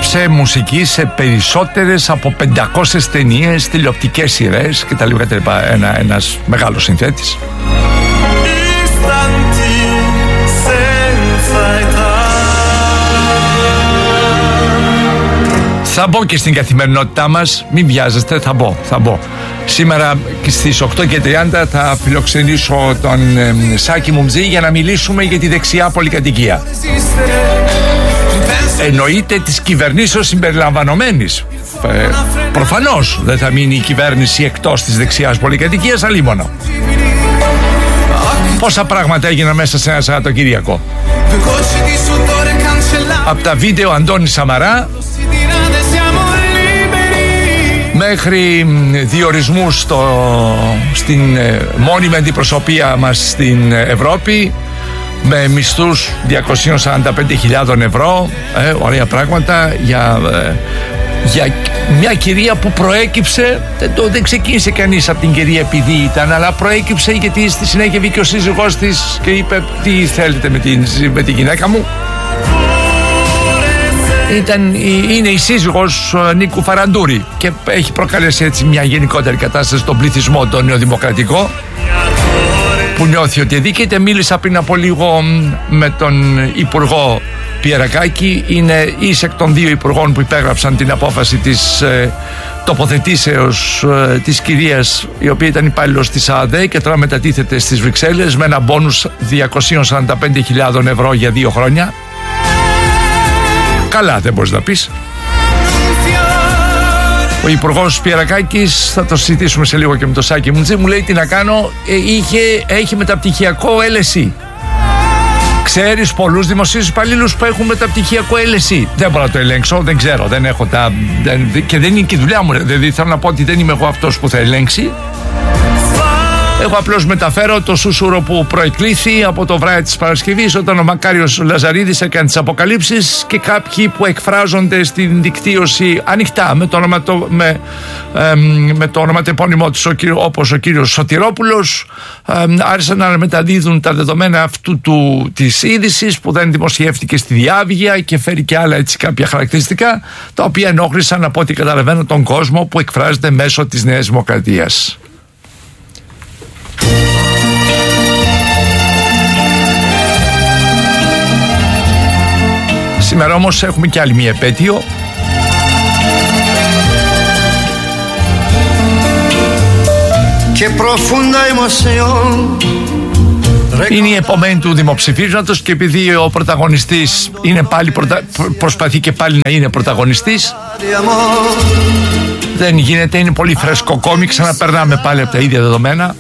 έγραψε μουσική σε περισσότερες από 500 ταινίες, τηλεοπτικές σειρές κτλ. Ένας μεγάλος συνθέτης. Θα μπω και στην καθημερινότητά μας, μην βιάζεστε, θα μπω. Σήμερα στις 8:30 θα φιλοξενήσω τον Σάκη Μουμτζή για να μιλήσουμε για τη δεξιά πολυκατοικία. Εννοείται της κυβερνήσεως συμπεριλαμβανομένης. Προφανώς δεν θα μείνει η κυβέρνηση εκτός της δεξιάς πολυκατοικίας, αλίμονο. Πόσα πράγματα έγιναν μέσα σε ένα Σαββατοκύριακο. Από τα βίντεο Αντώνη Σαμαρά μέχρι διορισμούς στην μόνιμη αντιπροσωπεία μας στην Ευρώπη με μισθούς 245.000 ευρώ, ωραία πράγματα για μια κυρία που προέκυψε, δεν ξεκίνησε κανείς από την κυρία επειδή ήταν, αλλά προέκυψε γιατί στη συνέχεια βγήκε ο σύζυγός της και είπε τι θέλετε με τη γυναίκα μου. Είναι η σύζυγος Νίκου Φαραντούρη και έχει προκαλέσει έτσι μια γενικότερη κατάσταση στον πληθυσμό το νεοδημοκρατικό που νιώθει ότι δίκαιται. Μίλησα πριν από λίγο με τον Υπουργό Πιερακάκη, είναι εις εκ των δύο υπουργών που υπέγραψαν την απόφαση της τοποθετήσεως της κυρίας η οποία ήταν υπάλληλος της ΑΔΕ και τώρα μετατίθεται στις Βρυξέλλες με ένα μπόνους 245.000 ευρώ για 2 χρόνια. Καλά, δεν μπορείς να πεις. Ο Υπουργός Πιερακάκης, θα το συζητήσουμε σε λίγο και με το Σάκη Μουμτζή, μου λέει τι να κάνω, έχει μεταπτυχιακό LSE. Ξέρεις πολλούς δημοσίους υπαλλήλους που έχουν μεταπτυχιακό LSE? Δεν μπορώ να το ελέγξω, δεν ξέρω, δεν έχω και δεν είναι και η δουλειά μου, δηλαδή θέλω να πω ότι δεν είμαι εγώ αυτός που θα ελέγξει. Εγώ απλώς μεταφέρω το σούσουρο που προεκλήθη από το βράδυ της Παρασκευής όταν ο Μακάριος Λαζαρίδης έκανε τις αποκαλύψεις και κάποιοι που εκφράζονται στην δικτύωση ανοιχτά με το ονοματεπώνυμό τους όπως ο κύριος Σωτηρόπουλος άρχισαν να μεταδίδουν τα δεδομένα αυτού της είδησης που δεν δημοσιεύτηκε στη διάβγεια και φέρει και άλλα έτσι κάποια χαρακτηριστικά τα οποία ενόχλησαν από ό,τι καταλαβαίνω τον κόσμο που εκφράζεται μέσω της Νέας Δημοκρατίας. Σήμερα όμως έχουμε και άλλη μία επέτειο. Είναι η επομένη του δημοψηφίσματος και επειδή ο πρωταγωνιστής είναι πάλι προσπαθεί και πάλι να είναι πρωταγωνιστής, δεν γίνεται, είναι πολύ φρέσκο κόμικ, ξαναπερνάμε πάλι από τα ίδια δεδομένα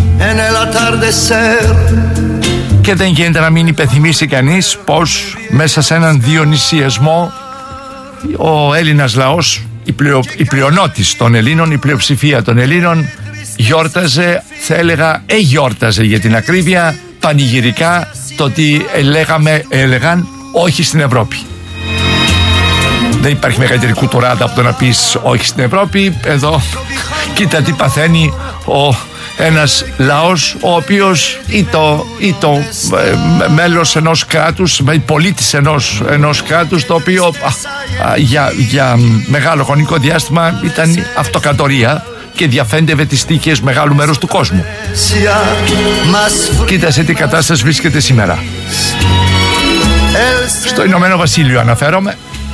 και δεν γίνεται να μην υπενθυμίσει κανείς πως μέσα σε έναν διονυσιασμό ο Έλληνας λαός, η πλειονότης των Ελλήνων, η πλειοψηφία των Ελλήνων γιόρταζε, θα έλεγα γιόρταζε για την ακρίβεια, πανηγυρικά το ότι έλεγαν όχι στην Ευρώπη. Δεν υπάρχει μεγαλύτερη κουτουράδα από το να πεις όχι στην Ευρώπη. Εδώ κοίτα τι παθαίνει ένας λαός ο οποίος ή το μέλος ενός κράτους, πολίτης ενός κράτους το οποίο για μεγάλο χρονικό διάστημα ήταν αυτοκρατορία και διαφέντευε τις τύχες μεγάλου μέρους του κόσμου. Κοίτα σε τι κατάσταση βρίσκεται σήμερα. Στο Ηνωμένο Βασίλειο αναφέρομαι.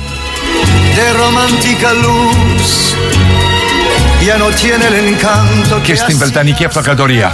Και στην Βρετανική Αυτοκρατορία.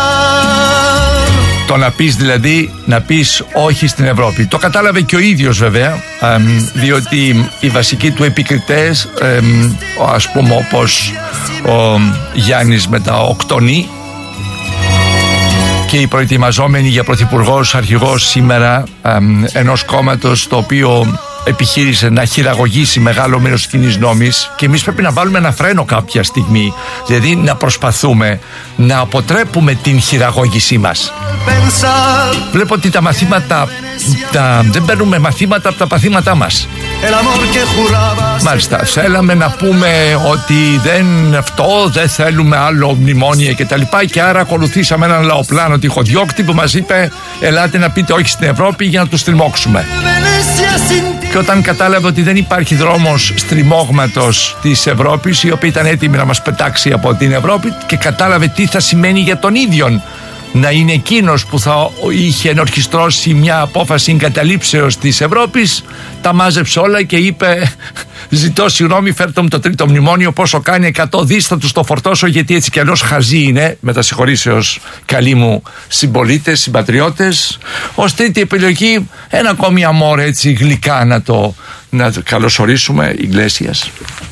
Το να πεις δηλαδή, να πεις όχι στην Ευρώπη. Το κατάλαβε και ο ίδιος βέβαια, διότι οι βασικοί του επικριτές, ας πούμε όπως ο Γιάννης με τα οκτονή και οι προετοιμαζόμενοι για πρωθυπουργός, αρχηγός σήμερα ενός κόμματος το οποίο επιχείρησε να χειραγωγήσει μεγάλο μέρος της κοινής νόμης και εμείς πρέπει να βάλουμε ένα φρένο κάποια στιγμή, δηλαδή να προσπαθούμε να αποτρέπουμε την χειραγώγησή μας. Βλέπω ότι τα μαθήματα δεν παίρνουμε μαθήματα από τα παθήματά μας. Μάλιστα, θέλαμε να πούμε ότι δεν θέλουμε άλλο μνημόνια κτλ. Και άρα ακολουθήσαμε έναν λαοπλάνο τυχοδιώκτη που μας είπε ελάτε να πείτε όχι στην Ευρώπη για να τους στριμώξουμε. Και όταν κατάλαβε ότι δεν υπάρχει δρόμος στριμώγματος της Ευρώπης, η οποία ήταν έτοιμη να μας πετάξει από την Ευρώπη, και κατάλαβε τι θα σημαίνει για τον ίδιον να είναι εκείνος που θα είχε ενορχιστρώσει μια απόφαση εγκαταλείψεως της Ευρώπης, τα μάζεψε όλα και είπε ζητώ συγγνώμη, φέρτε μου το τρίτο μνημόνιο, πόσο κάνει, 100 δις θα τους το φορτώσω, γιατί έτσι κι αλλιώς χαζή είναι, με τα συγχωρήσεως καλοί μου συμπολίτες, συμπατριώτες. Ως τρίτη επιλογή ένα ακόμη αμόρ, έτσι γλυκά να το καλωσορίσουμε, Ιγκλέσιας.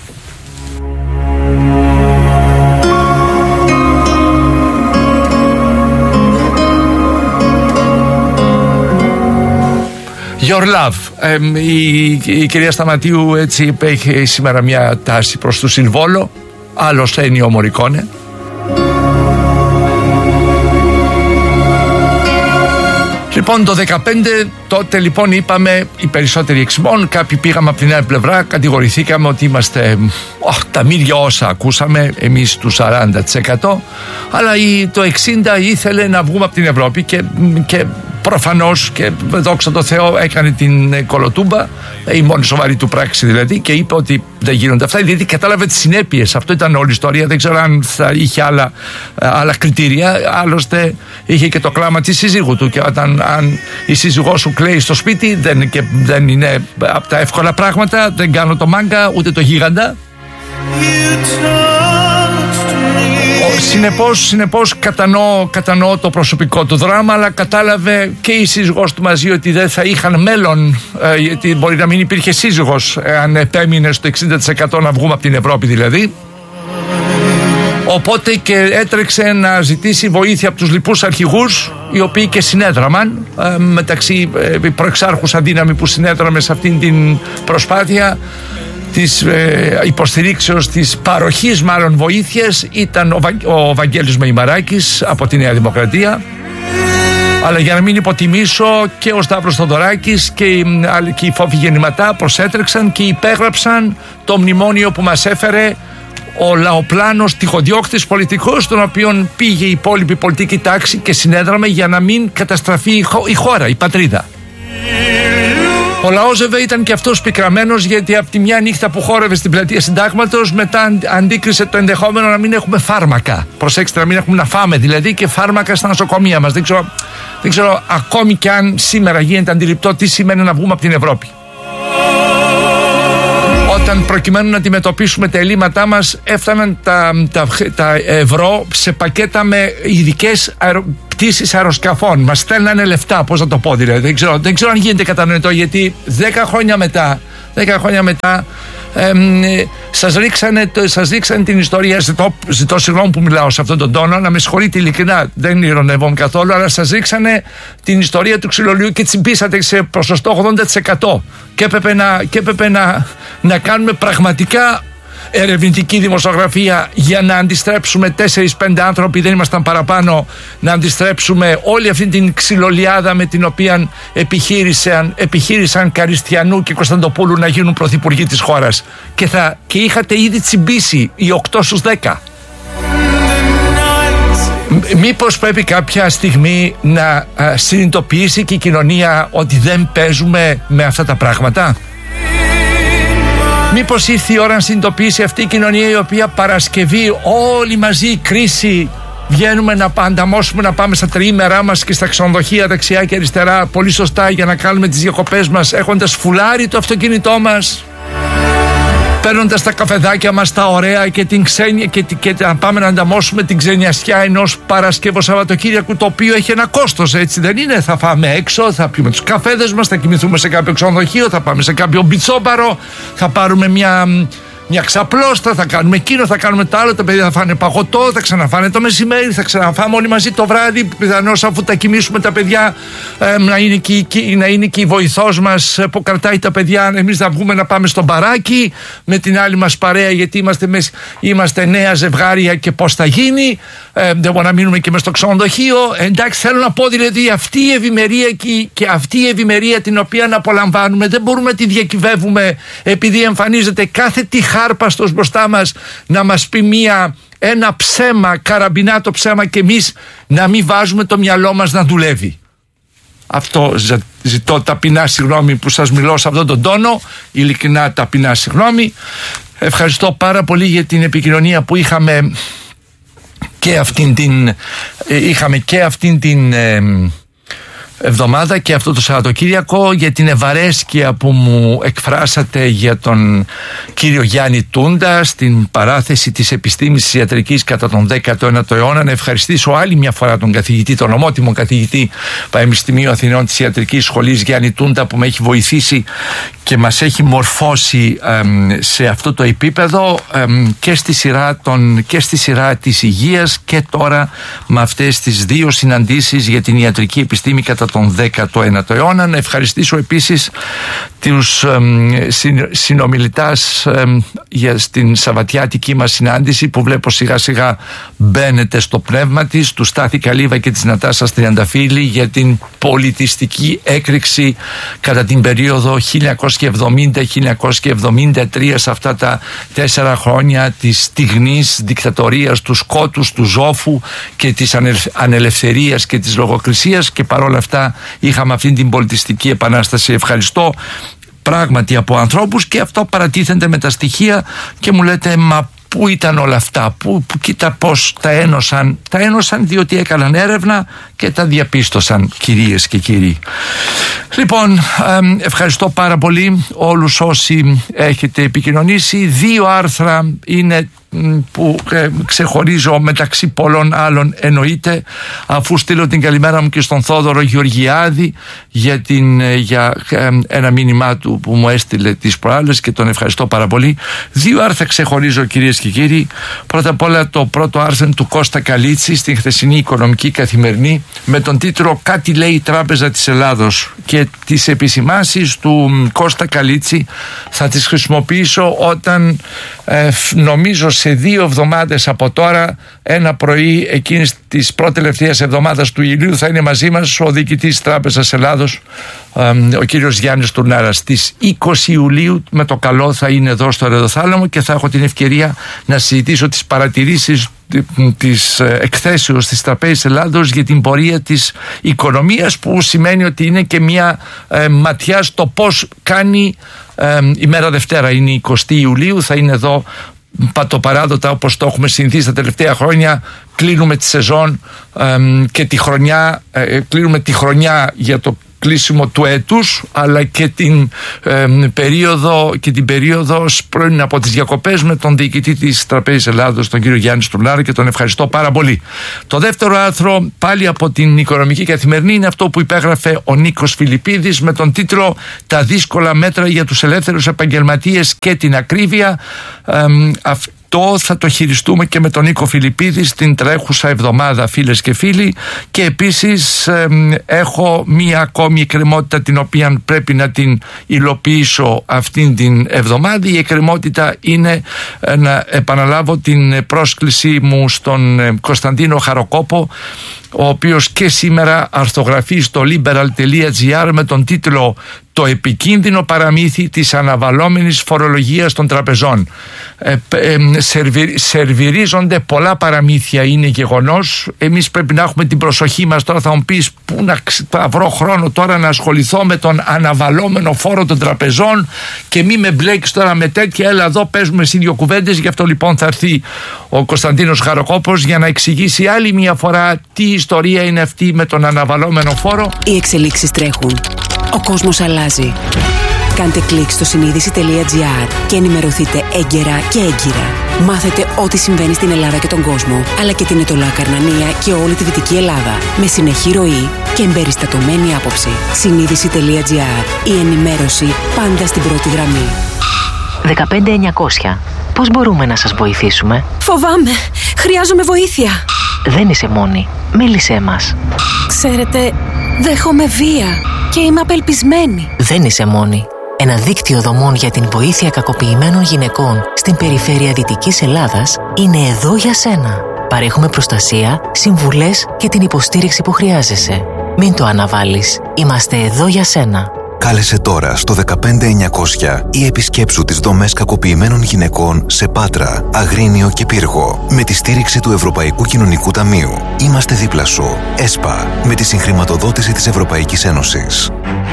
Your Love. Η κυρία Σταματίου έτσι έχει σήμερα μια τάση προς το Σιλβόλο. Άλλος Ένιο Μωρικόνε. Λοιπόν, το 2015 τότε λοιπόν είπαμε οι περισσότεροι εξημών, κάποιοι πήγαμε από την άλλη πλευρά, κατηγορηθήκαμε ότι είμαστε τα μύρια όσα ακούσαμε εμείς του 40%, αλλά το 60% ήθελε να βγούμε από την Ευρώπη και προφανώς, και δόξα τω Θεώ, έκανε την κολοτούμπα, η μόνη σοβαρή του πράξη δηλαδή, και είπε ότι δεν γίνονται αυτά, γιατί κατάλαβε τις συνέπειες. Αυτό ήταν όλη η ιστορία. Δεν ξέρω αν θα είχε άλλα κριτήρια. Άλλωστε είχε και το κλάμα της σύζυγου του, και αν η σύζυγός σου κλαίει στο σπίτι, δεν είναι από τα εύκολα πράγματα. Δεν κάνω το μάγκα ούτε το γίγαντα. Συνεπώς κατανοώ το προσωπικό του δράμα, αλλά κατάλαβε και η σύζυγός του μαζί ότι δεν θα είχαν μέλλον, γιατί μπορεί να μην υπήρχε σύζυγος αν επέμεινε στο 60% να βγούμε από την Ευρώπη δηλαδή. Οπότε και έτρεξε να ζητήσει βοήθεια από τους λοιπούς αρχηγούς, οι οποίοι και συνέδραμαν, μεταξύ προεξάρχουσα δύναμη που συνέδραμε σε αυτήν την προσπάθεια της υποστηρίξεως, της παροχής μάλλον βοήθειας, ήταν ο Βαγγέλης Μεϊμαράκης από τη Νέα Δημοκρατία. Αλλά για να μην υποτιμήσω, και ο Σταύρος Θοδωράκης και οι φόβοι γεννηματά προσέτρεξαν και υπέγραψαν το μνημόνιο που μας έφερε ο λαοπλάνος τυχοδιώκτης πολιτικός, τον οποίον πήγε η υπόλοιπη πολιτική τάξη και συνέδραμε για να μην καταστραφεί η χώρα, η πατρίδα. Ο λαός βέβαια ήταν και αυτός πικραμένος, γιατί από τη μια νύχτα που χόρευε στην πλατεία Συντάγματος, μετά αντίκρισε το ενδεχόμενο να μην έχουμε φάρμακα. Προσέξτε, να μην έχουμε να φάμε δηλαδή, και φάρμακα στα νοσοκομεία μας. Δεν ξέρω ακόμη κι αν σήμερα γίνεται αντιληπτό τι σημαίνει να βγούμε από την Ευρώπη. Όταν προκειμένου να αντιμετωπίσουμε τα ελλείμματά μας, έφταναν τα ευρώ σε πακέτα με ειδικές πτήσεις αεροσκαφών. Μας στέλνανε λεφτά, πώς να το πω δηλαδή. Δεν ξέρω αν γίνεται κατανοητό, γιατί 10 χρόνια μετά σας ρίξανε την ιστορία. Ζητώ συγγνώμη που μιλάω σε αυτόν τον τόνο, να με συγχωρείτε ειλικρινά, δεν ειρωνεύομαι καθόλου, αλλά σας ρίξανε την ιστορία του ξυλολιού και τσιμπήσατε σε ποσοστό 80%. Και έπρεπε να κάνουμε πραγματικά ερευνητική δημοσιογραφία για να αντιστρέψουμε 4-5 άνθρωποι, δεν ήμασταν παραπάνω, να αντιστρέψουμε όλη αυτή την ξυλολιάδα με την οποία επιχείρησαν Καριστιανού και Κωνσταντοπούλου να γίνουν πρωθυπουργοί της χώρας, και είχατε ήδη τσιμπήσει οι 8 στους 10. Μήπως πρέπει κάποια στιγμή να συνειδητοποιήσει και η κοινωνία ότι δεν παίζουμε με αυτά τα πράγματα? Μήπως ήρθε η ώρα να συνειδητοποιήσει αυτή η κοινωνία, η οποία Παρασκευή όλοι μαζί κρίση βγαίνουμε να ανταμώσουμε, να πάμε στα τριήμερά μας και στα ξενοδοχεία δεξιά και αριστερά, πολύ σωστά, για να κάνουμε τις διακοπές μας έχοντας φουλάρει το αυτοκίνητό μας, παίρνοντας τα καφεδάκια μας τα ωραία και την ξένια, και να πάμε να ανταμώσουμε την ξενιασιά ενός Παρασκευό Σαββατοκύριακου, το οποίο έχει ένα κόστος, έτσι δεν είναι? Θα φάμε έξω, θα πιούμε τους καφέδες μας, θα κοιμηθούμε σε κάποιο ξενοδοχείο, θα πάμε σε κάποιο μπιτσόμπαρο, θα πάρουμε μια ξαπλώστα, θα κάνουμε εκείνο, θα κάνουμε το άλλο, τα παιδιά θα φάνε παγωτό, θα ξαναφάνε το μεσημέρι, θα ξαναφάμε όλοι μαζί το βράδυ, πιθανώς αφού τα κοιμήσουμε τα παιδιά να είναι και η βοηθός μας που κρατάει τα παιδιά, εμείς θα βγούμε να πάμε στο μπαράκι με την άλλη μας παρέα, γιατί είμαστε νέα ζευγάρια και πώς θα γίνει. δεν μπορούμε να μείνουμε και μες στο ξενοδοχείο. Εντάξει, θέλω να πω δηλαδή αυτή η ευημερία και αυτή η ευημερία την οποία απολαμβάνουμε δεν μπορούμε να τη διακυβεύουμε επειδή εμφανίζεται κάθε τι χάρπαστος μπροστά μας να μας πει ένα ψέμα, καραμπινάτο ψέμα, και εμείς να μην βάζουμε το μυαλό μας να δουλεύει. Αυτό ζητώ ταπεινά συγγνώμη που σας μιλώ σε αυτόν τον τόνο, ειλικρινά ταπεινά συγγνώμη. Ευχαριστώ πάρα πολύ για την επικοινωνία που είχαμε και αυτήν την εβδομάδα και αυτό το Σαββατοκύριακο, για την ευαρέσκεια που μου εκφράσατε για τον κύριο Γιάννη Τούντα στην παράθεση της επιστήμης της ιατρικής κατά τον 19ο αιώνα. Να ευχαριστήσω άλλη μια φορά τον καθηγητή, τον ομότιμο καθηγητή Πανεπιστημίου Αθηνών της Ιατρικής Σχολής Γιάννη Τούντα, που με έχει βοηθήσει και μας έχει μορφώσει σε αυτό το επίπεδο και στη σειρά της υγείας, και τώρα με αυτές τις δύο συναντήσεις για την ιατρική επιστήμη κατά τον 19ο αιώνα. Να ευχαριστήσω επίσης τους συνομιλητάς για στην σαββατιάτικη μας συνάντηση, που βλέπω σιγά σιγά μπαίνετε στο πνεύμα της, του Στάθη Καλύβα και της Νατάσας Τριανταφύλλη, για την πολιτιστική έκρηξη κατά την περίοδο 1970-1973, σε αυτά τα 4 χρόνια της στιγνής δικτατορίας, του σκότους, του ζόφου και της ανελευθερίας και της λογοκρισίας, και παρόλα αυτά είχαμε αυτή την πολιτιστική επανάσταση. Ευχαριστώ πράγματι από ανθρώπους, και αυτό παρατίθενται με τα στοιχεία και μου λέτε μα πού ήταν όλα αυτά, που κοίτα πως τα ένωσαν διότι έκαναν έρευνα και τα διαπίστωσαν, κυρίες και κύριοι. Λοιπόν, ευχαριστώ πάρα πολύ όλους όσοι έχετε επικοινωνήσει. 2 άρθρα είναι που ξεχωρίζω μεταξύ πολλών άλλων, εννοείται, αφού στείλω την καλημέρα μου και στον Θόδωρο Γεωργιάδη για ένα μήνυμά του που μου έστειλε τις προάλλες και τον ευχαριστώ πάρα πολύ. 2 άρθρα ξεχωρίζω, κυρίες και κύριοι. Πρώτα απ' όλα το πρώτο άρθρο του Κώστα Καλίτση στην χθεσινή Οικονομική Καθημερινή με τον τίτλο «Κάτι λέει η Τράπεζα της Ελλάδος», και τις επισημάνσεις του Κώστα Καλίτση θα τις χρησιμοποιήσω όταν νομίζω σε 2 εβδομάδες από τώρα, ένα πρωί εκείνης της πρώτης τελευταίας εβδομάδας του Ιουλίου, θα είναι μαζί μας ο διοικητής της Τράπεζας Ελλάδος, ο κύριος Γιάννης Τουρνάρας. Στις 20 Ιουλίου με το καλό θα είναι εδώ στο Ρεδοθάλαμο και θα έχω την ευκαιρία να συζητήσω τις παρατηρήσεις της εκθέσεως της Τραπέζης Ελλάδος για την πορεία της οικονομίας, που σημαίνει ότι είναι και μια ματιά στο πώς κάνει. Ημέρα Δευτέρα είναι η 20 Ιουλίου, θα είναι εδώ πατοπαράδοτα όπως το έχουμε συνηθίσει τα τελευταία χρόνια. Κλείνουμε τη σεζόν και τη χρονιά, κλείνουμε τη χρονιά για το κλείσιμο του έτους, αλλά και την περίοδο πρώην από τις διακοπές, με τον διοικητή της Τραπέζης Ελλάδος, τον κύριο Γιάννη Στουρνάρα, και τον ευχαριστώ πάρα πολύ. Το δεύτερο άρθρο, πάλι από την Οικονομική Καθημερινή, είναι αυτό που υπέγραφε ο Νίκος Φιλιππίδης με τον τίτλο «Τα δύσκολα μέτρα για τους ελεύθερους επαγγελματίες και την ακρίβεια». Αυτό θα το χειριστούμε και με τον Νίκο Φιλιππίδη στην τρέχουσα εβδομάδα, φίλες και φίλοι, και επίσης έχω μία ακόμη εκκρεμότητα την οποία πρέπει να την υλοποιήσω αυτήν την εβδομάδα. Η εκκρεμότητα είναι να επαναλάβω την πρόσκληση μου στον Κωνσταντίνο Χαροκόπο, ο οποίος και σήμερα αρθογραφεί στο liberal.gr με τον τίτλο «Το επικίνδυνο παραμύθι της αναβαλλόμενης φορολογίας των τραπεζών». Σερβιρίζονται πολλά παραμύθια, είναι γεγονός. Εμείς πρέπει να έχουμε την προσοχή μας. Τώρα θα μου πεις πού να βρω χρόνο τώρα να ασχοληθώ με τον αναβαλλόμενο φόρο των τραπεζών και μη με μπλέκεις τώρα με τέτοια. Έλα εδώ, παίζουμε εσύ 2 κουβέντες. Γι' αυτό λοιπόν θα έρθει ο Κωνσταντίνος Χαροκόπος για να εξηγήσει άλλη μια φορά τι ιστορία είναι αυτή με τον αναβαλλόμενο φόρο. Οι εξελίξεις τρέχουν. Ο κόσμος αλλάζει. Κάντε κλικ στο συνείδηση.gr και ενημερωθείτε έγκαιρα και έγκυρα. Μάθετε ό,τι συμβαίνει στην Ελλάδα και τον κόσμο, αλλά και την Αιτωλά Καρνανία και όλη τη Δυτική Ελλάδα, με συνεχή ροή και εμπεριστατωμένη άποψη. Συνείδηση.gr. Η ενημέρωση πάντα στην πρώτη γραμμή. 15900. Πώς μπορούμε να σας βοηθήσουμε? Φοβάμαι. Χρειάζομαι βοήθεια. Δεν είσαι μόνη. Μίλησέ μας. Ξέρετε, δέχομαι βία και είμαι απελπισμένη. Δεν είσαι μόνη. Ένα δίκτυο δομών για την βοήθεια κακοποιημένων γυναικών στην περιφέρεια Δυτικής Ελλάδας είναι εδώ για σένα. Παρέχουμε προστασία, συμβουλές και την υποστήριξη που χρειάζεσαι. Μην το αναβάλεις. Είμαστε εδώ για σένα. Κάλεσε τώρα στο 15900 ή επισκέψου τις δομές κακοποιημένων γυναικών σε Πάτρα, Αγρίνιο και Πύργο με τη στήριξη του Ευρωπαϊκού Κοινωνικού Ταμείου. Είμαστε δίπλα σου. ΕΣΠΑ, με τη συγχρηματοδότηση της Ευρωπαϊκής Ένωσης.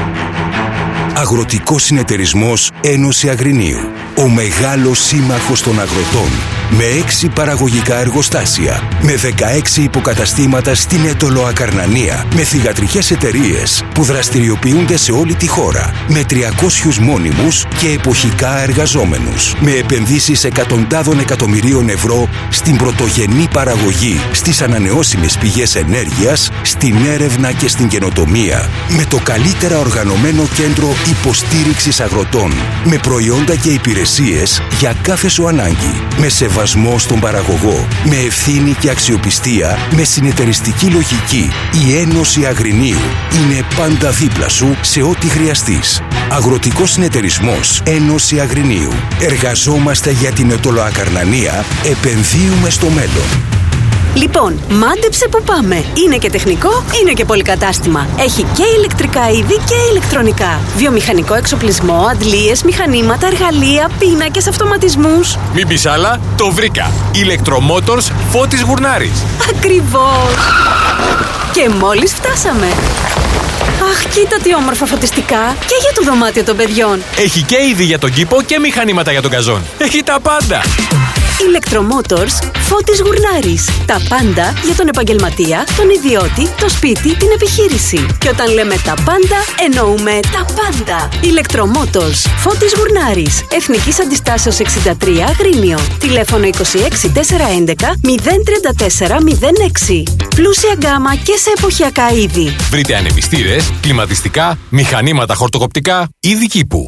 Αγροτικός Συνεταιρισμός Ένωση Αγρινίου. Ο μεγάλος σύμμαχος των αγροτών. Με 6 παραγωγικά εργοστάσια. Με 16 υποκαταστήματα στην Αιτωλοακαρνανία. Με θυγατρικές εταιρείες που δραστηριοποιούνται σε όλη τη χώρα. Με 300 μόνιμους και εποχικά εργαζόμενους. Με επενδύσεις εκατοντάδων εκατομμυρίων ευρώ στην πρωτογενή παραγωγή, στις ανανεώσιμες πηγές ενέργειας, στην έρευνα και στην καινοτομία. Με το καλύτερα οργανωμένο κέντρο υποστήριξης αγροτών. Με προϊόντα και υπηρεσίες για κάθε σου ανάγκη. Με σεβασμό στον παραγωγό. Με ευθύνη και αξιοπιστία. Με συνεταιριστική λογική. Η Ένωση Αγρινίου είναι πάντα δίπλα σου σε ό,τι χρειαστείς. Αγροτικός Συνεταιρισμός Ένωση Αγρινίου. Εργαζόμαστε για την Αιτωλοακαρνανία. Επενδύουμε στο μέλλον. Λοιπόν, μάντεψε που πάμε. Είναι και τεχνικό, είναι και πολυκατάστημα. Έχει και ηλεκτρικά είδη και ηλεκτρονικά. Βιομηχανικό εξοπλισμό, αντλίες, μηχανήματα, εργαλεία, πίνακες, αυτοματισμούς. Μην πεις άλλα, το βρήκα. Electromotors Φώτης Γουρνάρης. Ακριβώς. Και μόλις φτάσαμε. Αχ, κοίτα τι όμορφα φωτιστικά. Και για το δωμάτιο των παιδιών. Έχει και είδη για τον κήπο και μηχανήματα για τον καζόν. Έχει τα πάντα. Electromotors Φώτης Γουρνάρης. Τα πάντα για τον επαγγελματία, τον ιδιώτη, το σπίτι, την επιχείρηση. Και όταν λέμε τα πάντα, εννοούμε τα πάντα. Electromotors Φώτης Γουρνάρης. Εθνικής Αντιστάσεως 63 Αγρίνιο. Τηλέφωνο 26 411 034 06. Πλούσια γκάμα και σε εποχιακά είδη. Βρείτε ανεμιστήρες, κλιματιστικά, μηχανήματα χορτοκοπτικά, είδη κήπου.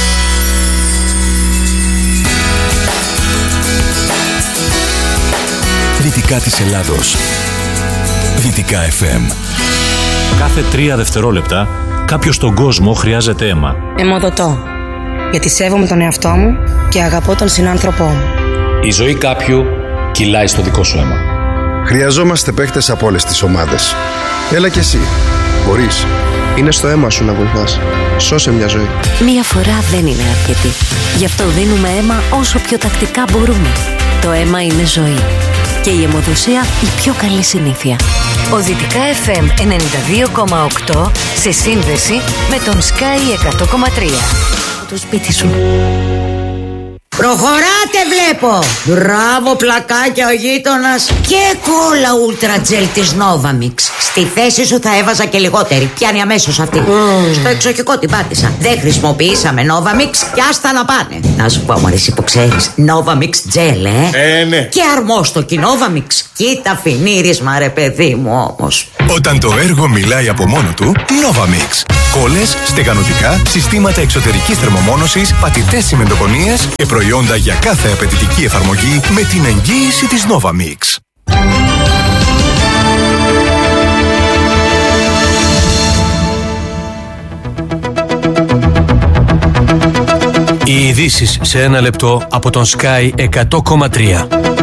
Δυτικά της Ελλάδος. Δυτικά FM. Κάθε 3 δευτερόλεπτα κάποιος στον κόσμο χρειάζεται αίμα. Αιμοδοτώ. Γιατί σέβομαι τον εαυτό μου και αγαπώ τον συνάνθρωπό μου. Η ζωή κάποιου κυλάει στο δικό σου αίμα. Χρειαζόμαστε παίχτες από όλες τις ομάδες. Έλα κι εσύ. Μπορείς. Είναι στο αίμα σου να βοηθάς. Σώσε μια ζωή. Μία φορά δεν είναι αρκετή. Γι' αυτό δίνουμε αίμα όσο πιο τακτικά μπορούμε. Το αίμα είναι ζωή. Και η αιμοδοσία η πιο καλή συνήθεια. Ο Δυτικά FM 92,8 σε σύνδεση με τον Sky 100,3. Το σπίτι σου. Προχωράτε βλέπω. Μπράβο πλακάκια ο γείτονας. Και κόλλα ούλτρα τζελ της Novamix. Στη θέση σου θα έβαζα και λιγότερη. Πιάνει αμέσως αυτή. Στο εξοχικό την πάτησα. Δεν χρησιμοποιήσαμε Novamix και άστα να πάνε. Να σου πω μωρέ εσύ που ξέρεις, Novamix τζελ ναι. Και αρμόστοκι Novamix. Κοίτα φινίρισμα ρε παιδί μου όμως. Όταν το έργο μιλάει από μόνο του, Novamix. Κόλλες, στεγανοτικά, συστήματα εξωτερικής θερμομόνωσης, πατητές τσιμεντοκονίες και προϊόντα για κάθε απαιτητική εφαρμογή με την εγγύηση της Novamix. Οι ειδήσεις σε ένα λεπτό από τον Sky 100,3.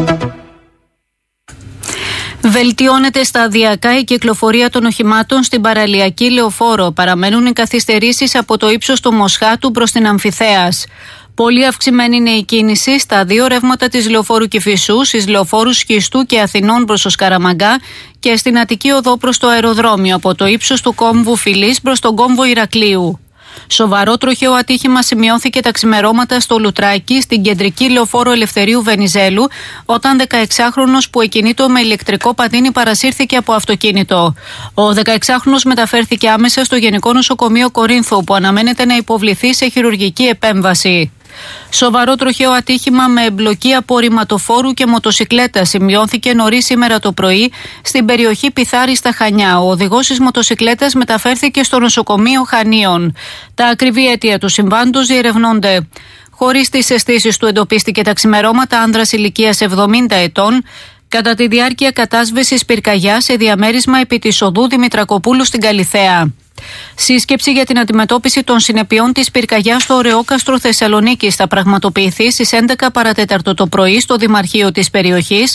Βελτιώνεται σταδιακά η κυκλοφορία των οχημάτων στην παραλιακή λεωφόρο. Παραμένουν οι καθυστερήσεις από το ύψος του Μοσχάτου προς την Αμφιθέας. Πολύ αυξημένη είναι η κίνηση στα δύο ρεύματα της λεωφόρου Κηφισού, στις λεωφόρους Σχιστού και Αθηνών προς το Σκαραμαγκά και στην Αττική Οδό προς το αεροδρόμιο, από το ύψος του κόμβου Φιλής προς τον κόμβο Ηρακλείου. Σοβαρό τροχαίο ατύχημα σημειώθηκε τα ξημερώματα στο Λουτράκι, στην κεντρική λεωφόρο Ελευθερίου Βενιζέλου, όταν 16χρονος που εκκινήτο με ηλεκτρικό πατίνι παρασύρθηκε από αυτοκίνητο. Ο 16χρονος μεταφέρθηκε άμεσα στο Γενικό Νοσοκομείο Κορίνθου, που αναμένεται να υποβληθεί σε χειρουργική επέμβαση. Σοβαρό τροχαίο ατύχημα με εμπλοκή απορριμματοφόρου και μοτοσικλέτα σημειώθηκε νωρίς σήμερα το πρωί στην περιοχή Πιθάρη στα Χανιά. Ο οδηγός της μοτοσικλέτας μεταφέρθηκε στο νοσοκομείο Χανίων. Τα ακριβή αίτια του συμβάντος διερευνώνται. Χωρίς τις αισθήσεις του εντοπίστηκε τα ξημερώματα άνδρας ηλικίας 70 ετών κατά τη διάρκεια κατάσβεσης πυρκαγιάς σε διαμέρισμα επί της οδού Δημητρακοπούλου στην Καλιθέα. Σύσκεψη για την αντιμετώπιση των συνεπειών της πυρκαγιάς στο Ωρεόκαστρο Θεσσαλονίκης θα πραγματοποιηθεί στις 11 παρατέταρτο το πρωί στο Δημαρχείο της περιοχής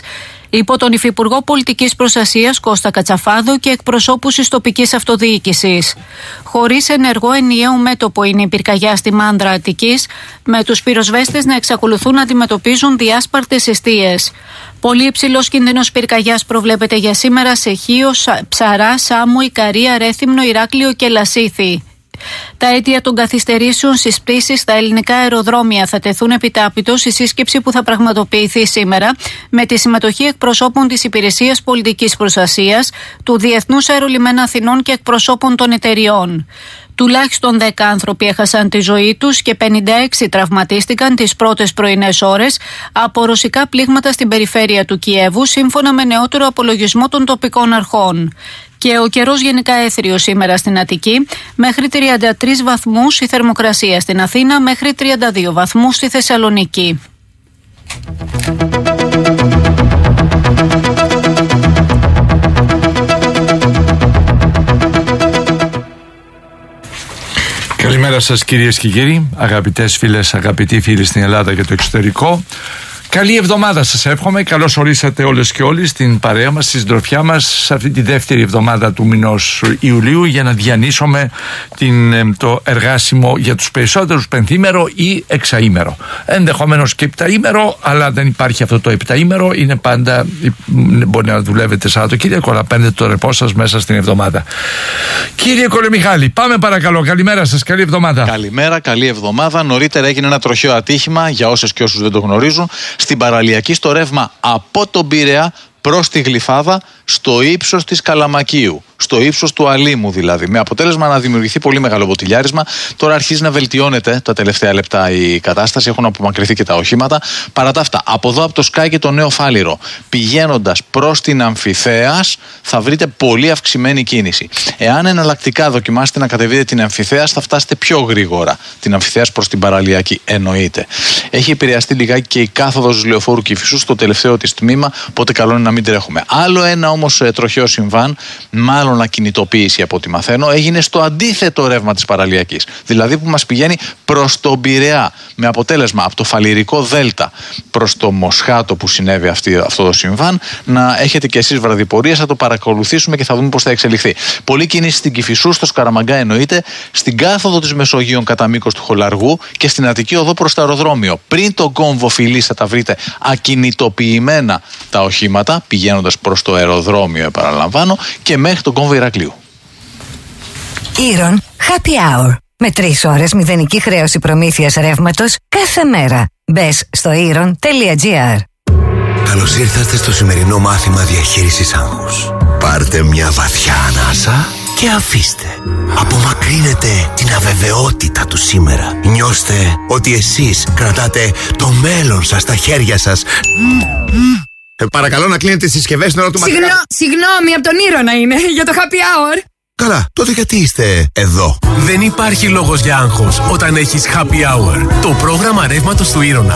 υπό τον Υφυπουργό Πολιτικής Προστασίας Κώστα Κατσαφάδο και εκπροσώπους της τοπικής αυτοδιοίκησης. Χωρίς ενεργό ενιαίο μέτωπο είναι η πυρκαγιά στη Μάνδρα Αττικής, με τους πυροσβέστες να εξακολουθούν να αντιμετωπίζουν διάσπαρτες εστίες. Πολύ υψηλός κίνδυνος πυρκαγιάς προβλέπεται για σήμερα σε Χίο, Ψαρά, Σάμο, Ικαρία, Ρέθυμνο, Ηράκλειο και Λασίθι. Τα αίτια των καθυστερήσεων στις πτήσεις στα ελληνικά αεροδρόμια θα τεθούν επιτάπητος στη σύσκεψη που θα πραγματοποιηθεί σήμερα με τη συμμετοχή εκπροσώπων της Υπηρεσίας Πολιτικής Προστασίας, του Διεθνούς Αερολιμένα Αθηνών και εκπροσώπων των εταιριών. Τουλάχιστον 10 άνθρωποι έχασαν τη ζωή τους και 56 τραυματίστηκαν τις πρώτες πρωινές ώρες από ρωσικά πλήγματα στην περιφέρεια του Κιέβου, σύμφωνα με νεότερο απολογισμό των τοπικών αρχών. Και ο καιρός γενικά έθριος σήμερα στην Αττική, μέχρι 33 βαθμούς η θερμοκρασία στην Αθήνα, μέχρι 32 βαθμούς στη Θεσσαλονίκη. Καλημέρα σας κυρίες και κύριοι, αγαπητές φίλες, αγαπητοί φίλοι στην Ελλάδα και το εξωτερικό. Καλή εβδομάδα σας εύχομαι, καλώς ορίσατε όλες και όλοι στην παρέα μας, στη συντροφιά μας σε αυτή τη δεύτερη εβδομάδα του μηνός Ιουλίου για να διανύσουμε το εργάσιμο για τους περισσότερους πενθήμερο ή εξαήμερο. Ενδεχομένως και επταήμερο, αλλά δεν υπάρχει αυτό το επταήμερο, είναι πάντα, μπορεί να δουλεύετε Σαββατοκύριακο, αλλά παίρνετε το ρεπό σας μέσα στην εβδομάδα. Κύριε Κολεμιχάλη, πάμε παρακαλώ, καλημέρα σας, καλή εβδομάδα. Καλημέρα, καλή εβδομάδα. Νωρίτερα έγινε ένα τροχαίο ατύχημα, για όσες και όσους δεν το γνωρίζουν, στην παραλιακή στο ρεύμα από τον Πειραιά προς τη Γλυφάδα, στο ύψος της Καλαμακίου, στο ύψος του Αλήμου δηλαδή, με αποτέλεσμα να δημιουργηθεί πολύ μεγάλο μποτιλιάρισμα. Τώρα αρχίζει να βελτιώνεται τα τελευταία λεπτά η κατάσταση, έχουν απομακρυνθεί και τα οχήματα. Παρά τα αυτά, από εδώ από το Σκάι και το Νέο Φάληρο, πηγαίνοντας προς την Αμφιθέας, θα βρείτε πολύ αυξημένη κίνηση. Εάν εναλλακτικά δοκιμάσετε να κατεβείτε την Αμφιθέας, θα φτάσετε πιο γρήγορα. Την Αμφιθέας προς την παραλιακή, εννοείται. Έχει επηρεαστεί λιγάκι και η κάθοδος Λεωφόρου Κηφισού στο τελευταίο της τμήμα, οπότε καλό είναι να μην τρέχουμε. Άλλο ένα όμως τροχαίο συμβάν, μάλλον ακινητοποίηση από ό,τι μαθαίνω, έγινε στο αντίθετο ρεύμα της παραλιακής. Δηλαδή που μας πηγαίνει προς τον Πειραιά. Με αποτέλεσμα από το Φαλιρικό Δέλτα προς το Μοσχάτο που συνέβη αυτό το συμβάν, να έχετε και εσείς βραδιπορίες, θα το παρακολουθήσουμε και θα δούμε πώς θα εξελιχθεί. Πολλή κίνηση στην Κηφισού, στο Σκαραμαγκά εννοείται, στην κάθοδο της Μεσογείων κατά μήκος του Χολαργού και στην Αττική οδό προς το αεροδρόμιο. Πριν τον κόμβο Φιλής θα τα βρείτε ακινητοποιημένα τα οχήματα, πηγαίνοντας προς το αεροδρόμιο, επαναλαμβάνω, και μέχρι τον κόμβο Ηρακλείου. Ήρων Happy Hour. Με 3 ώρες μηδενική χρέωση προμήθειας ρεύματος κάθε μέρα. Μπες στο iron.gr. Καλώς ήρθατε στο σημερινό μάθημα διαχείρισης άγχους. Πάρτε μια βαθιά ανάσα και αφήστε. Απομακρύνετε την αβεβαιότητα του σήμερα. Νιώστε ότι εσείς κρατάτε το μέλλον σας στα χέρια σας. Παρακαλώ να κλείνετε τις συσκευές στην ώρα του μαθήματος. Συγγνώμη, από τον Ήρωνα είναι, για το happy hour. Καλά, τότε γιατί είστε εδώ? Δεν υπάρχει λόγος για άγχος όταν έχεις happy hour. Το πρόγραμμα ρεύματος του Ήρωνα.